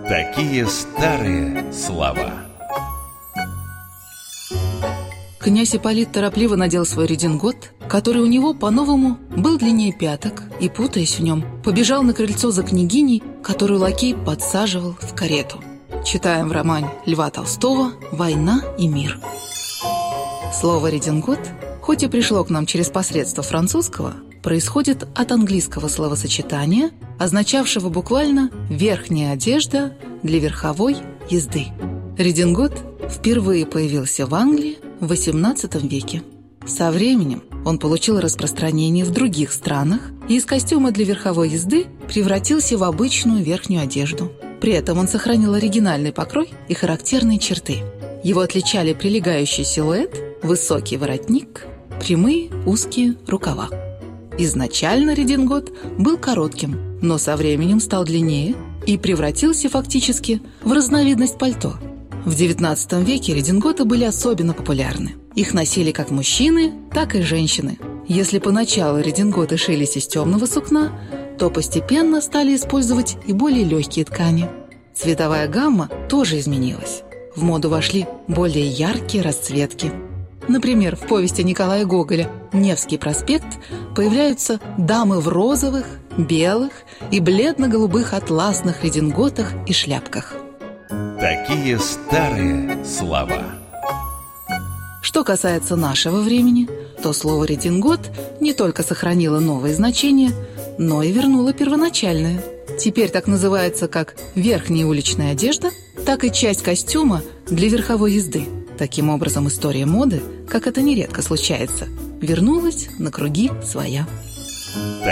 Такие старые слова. Князь Ипполит торопливо надел свой редингот, который у него по-новому был длиннее пяток, и, путаясь в нем, побежал на крыльцо за княгиней, которую лакей подсаживал в карету. Читаем в романе Льва Толстого «Война и мир». Слово «редингот», хоть и пришло к нам через посредство французского, происходит от английского словосочетания, означавшего буквально «верхняя одежда для верховой езды». Редингот впервые появился в Англии в XVIII веке. Со временем он получил распространение в других странах и из костюма для верховой езды превратился в обычную верхнюю одежду. При этом он сохранил оригинальный покрой и характерные черты. Его отличали прилегающий силуэт, высокий воротник, прямые узкие рукава. Изначально редингот был коротким, но со временем стал длиннее и превратился фактически в разновидность пальто. В XIX веке рединготы были особенно популярны. Их носили как мужчины, так и женщины. Если поначалу рединготы шились из темного сукна, то постепенно стали использовать и более легкие ткани. Цветовая гамма тоже изменилась. В моду вошли более яркие расцветки. Например, в повести Николая Гоголя «Невский проспект» появляются дамы в розовых, белых и бледно-голубых атласных рединготах и шляпках. Такие старые слова. Что касается нашего времени, то слово «редингот» не только сохранило новые значения, но и вернуло первоначальное. Теперь так называется как верхняя уличная одежда, так и часть костюма для верховой езды. Таким образом, история моды, как это нередко случается, вернулась на круги своя.